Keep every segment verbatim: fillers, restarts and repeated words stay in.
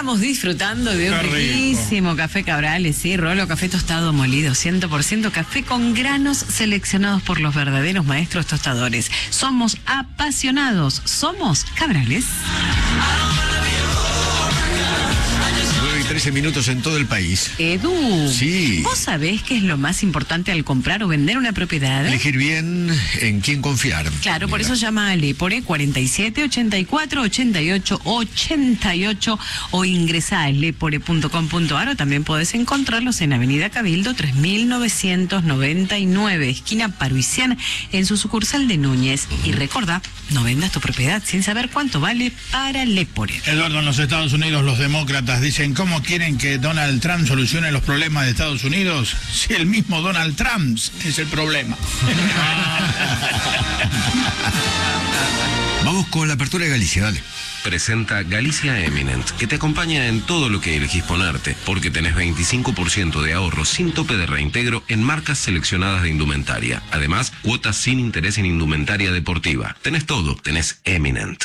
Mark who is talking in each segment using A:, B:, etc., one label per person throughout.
A: Estamos disfrutando de un
B: Qué
A: riquísimo
B: rico.
A: café Cabrales, sí, Rolo, café tostado molido, cien por ciento café con granos seleccionados por los verdaderos maestros tostadores. Somos apasionados, somos Cabrales.
C: nueve y trece minutos en todo el país.
A: Edu,
C: Sí.
A: ¿vos sabés qué es lo más importante al comprar o vender una propiedad?
C: Elegir bien en quién confiar.
A: Claro, por
C: Mira.
A: eso llama a Lepore cuarenta y siete, ochenta y cuatro, ochenta y ocho, ochenta y ocho o ingresa a lepore punto com punto ar o también podés encontrarlos en Avenida Cabildo tres mil novecientos noventa y nueve, esquina Paruiciana, en su sucursal de Núñez. Y recordá, no vendas tu propiedad sin saber cuánto vale para Lepore.
B: Eduardo, en los Estados Unidos los demócratas dicen ¿cómo quieren que Donald Trump solucione los problemas de Estados Unidos si el mismo Donald Trump es el problema?
C: Vamos con la apertura de Galicia, dale.
D: Presenta Galicia Eminent, que te acompaña en todo lo que elegís ponerte, porque tenés veinticinco por ciento de ahorro sin tope de reintegro en marcas seleccionadas de indumentaria. Además, cuotas sin interés en indumentaria deportiva. Tenés todo, tenés Eminent.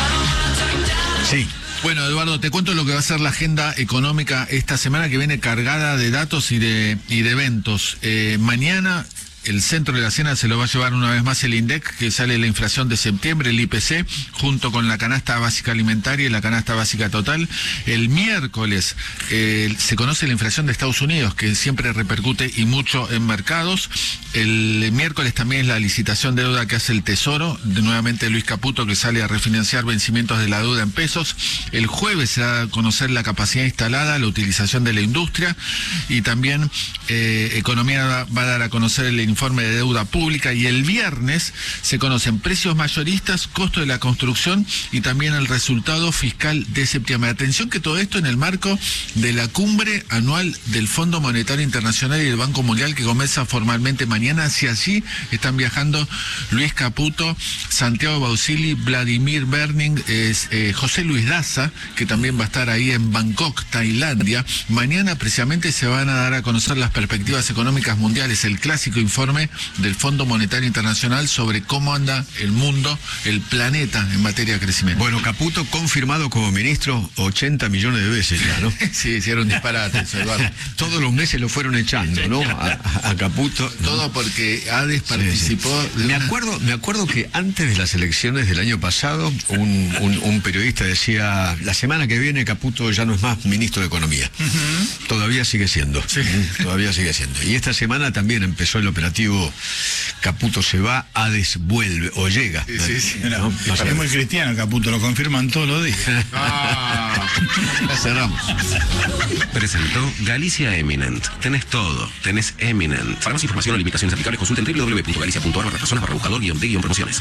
C: Sí. Bueno, Eduardo, te cuento lo que va a ser la agenda económica esta semana, que viene cargada de datos y de, y de eventos. Eh, mañana el centro de la cena se lo va a llevar una vez más el INDEC, que sale la inflación de septiembre, el I P C, junto con la canasta básica alimentaria y la canasta básica total. El miércoles eh, se conoce la inflación de Estados Unidos, que siempre repercute y mucho en mercados. El miércoles también es la licitación de deuda que hace el Tesoro, de nuevamente Luis Caputo, que sale a refinanciar vencimientos de la deuda en pesos. El jueves se va a conocer la capacidad instalada, la utilización de la industria, y también eh, Economía va, va a dar a conocer el informe de deuda pública, y el viernes se conocen precios mayoristas, costo de la construcción y también el resultado fiscal de septiembre. Atención que todo esto en el marco de la cumbre anual del Fondo Monetario Internacional y del Banco Mundial, que comienza formalmente mañana. Hacia allí están viajando Luis Caputo, Santiago Bausili, Vladimir Berning, eh, eh, José Luis Daza, que también va a estar ahí en Bangkok, Tailandia. Mañana precisamente se van a dar a conocer las perspectivas económicas mundiales, el clásico informe del Fondo Monetario Internacional sobre cómo anda el mundo, el planeta en materia de crecimiento.
E: Bueno, Caputo confirmado como ministro ochenta millones de veces ya, ¿no?
C: Sí, hicieron disparates, Eduardo.
E: Todos los meses lo fueron echando, ¿no? A, a Caputo.
C: Todo porque Hades participó.
E: Sí, sí.
C: De
E: Me
C: una...
E: acuerdo, me acuerdo que antes de las elecciones del año pasado, un, un, un periodista decía, la semana que viene Caputo ya no es más ministro de Economía. Uh-huh. Todavía sigue siendo.
C: Sí.
E: Todavía sigue siendo. Y esta semana también empezó el operativo Caputo se va, Hades vuelve o llega.
C: Sí, sí, sí.
B: Mira,
E: ¿No?
B: es muy cristiano Caputo, lo confirman todos los días.
C: Ah,
E: Cerramos.
D: Presentó Galicia Eminent. Tenés todo, tenés Eminent. Para más información o limitaciones aplicables, consulta en w w w punto galicia punto ar barra personas barra buscador guión de guión promociones.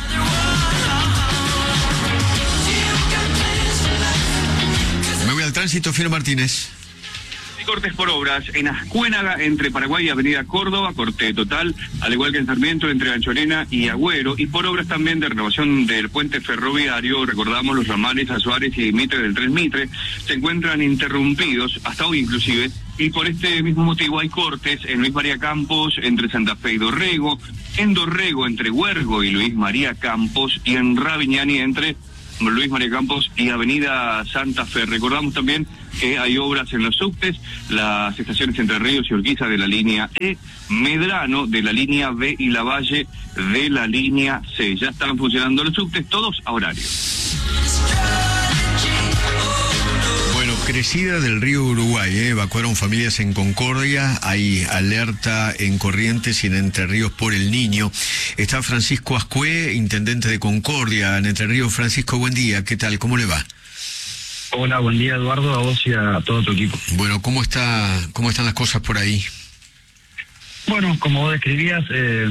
E: Me voy al tránsito, Fino Martínez.
F: Cortes por obras en Ascuénaga, entre Paraguay y Avenida Córdoba, corte total, al igual que en Sarmiento, entre Anchorena y Agüero, y por obras también de renovación del puente ferroviario. Recordamos, los ramales a Suárez y Mitre del Tres Mitre se encuentran interrumpidos, hasta hoy inclusive, y por este mismo motivo hay cortes en Luis María Campos, entre Santa Fe y Dorrego, en Dorrego, entre Huergo y Luis María Campos, y en Raviñani, entre Luis María Campos y Avenida Santa Fe. Recordamos también que hay obras en los subtes, las estaciones Entre Ríos y Urquiza de la línea E, Medrano de la línea B y Lavalle de la línea C. Ya están funcionando los subtes, todos a horario.
E: Bueno, crecida del río Uruguay, ¿eh? Evacuaron familias en Concordia, hay alerta en Corrientes y en Entre Ríos por el Niño. Está Francisco Ascué, intendente de Concordia, en Entre Ríos. Francisco, buen día, ¿qué tal? ¿Cómo le va?
G: Hola, buen día Eduardo, a vos y a todo tu equipo.
E: Bueno, ¿cómo está, cómo están las cosas por ahí?
G: Bueno, como vos describías, eh,